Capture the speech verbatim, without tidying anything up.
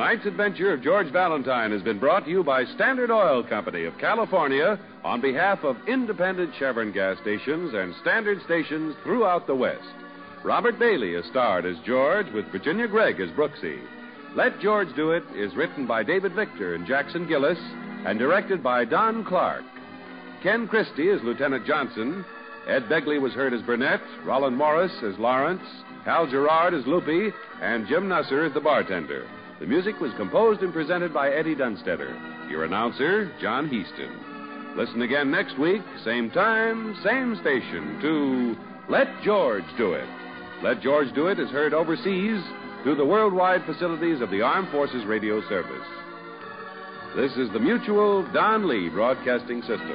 Tonight's adventure of George Valentine has been brought to you by Standard Oil Company of California on behalf of independent Chevron gas stations and Standard stations throughout the West. Robert Bailey is starred as George with Virginia Gregg as Brooksy. Let George Do It is written by David Victor and Jackson Gillis and directed by Don Clark. Ken Christie as Lieutenant Johnson. Ed Begley was heard as Burnett, Roland Morris as Lawrence, Hal Gerard as Loopy, and Jim Nusser as the bartender. The music was composed and presented by Eddie Dunstetter. Your announcer, John Heaston. Listen again next week, same time, same station, to Let George Do It. Let George Do It is heard overseas through the worldwide facilities of the Armed Forces Radio Service. This is the Mutual Don Lee Broadcasting System.